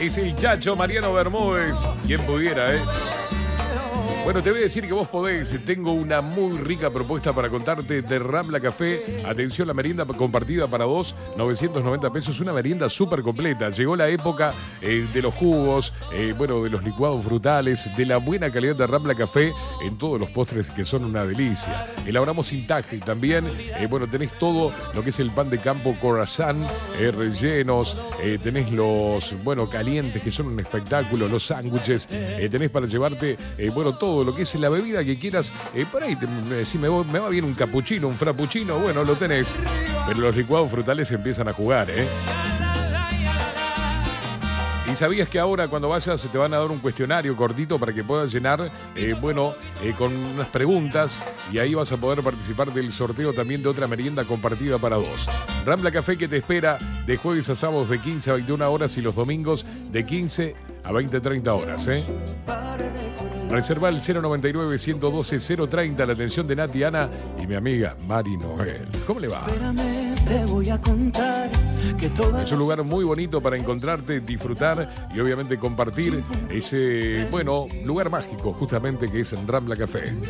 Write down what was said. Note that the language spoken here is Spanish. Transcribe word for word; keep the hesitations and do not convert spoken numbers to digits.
Es el Chacho Mariano Bermúdez. Quien pudiera, ¿eh? Bueno, te voy a decir que vos podés. Tengo una muy rica propuesta para contarte de Rambla Café. Atención, la merienda compartida para dos, novecientos noventa pesos. Una merienda súper completa. Llegó la época eh, de los jugos, eh, bueno, de los licuados frutales, de la buena calidad de Rambla Café en todos los postres que son una delicia. Elaboramos sin taje también. Eh, bueno, tenés todo lo que es el pan de campo croissant, eh, rellenos. Eh, tenés los, bueno, calientes que son un espectáculo. Los sándwiches. Eh, tenés para llevarte, eh, bueno, todo lo que es la bebida que quieras. Eh, por ahí, te, me, si me, me va bien un cappuccino, un frappuccino, bueno, lo tenés. Pero los licuados frutales empiezan a jugar, ¿eh? ¿Y sabías que ahora cuando vayas te van a dar un cuestionario cortito para que puedas llenar, eh, bueno, eh, con unas preguntas, y ahí vas a poder participar del sorteo también de otra merienda compartida para dos? Rambla Café, que te espera de jueves a sábados de quince a veintiuna horas y los domingos de quince a veinte a treinta horas, ¿eh? Reserva el cero noventa y nueve, ciento doce, cero treinta, la atención de Nati, Ana y mi amiga Mari Noel. ¿Cómo le va? Te voy a contar que toda... Es un lugar muy bonito para encontrarte, disfrutar y obviamente compartir ese, bueno, lugar mágico justamente que es en Rambla Café.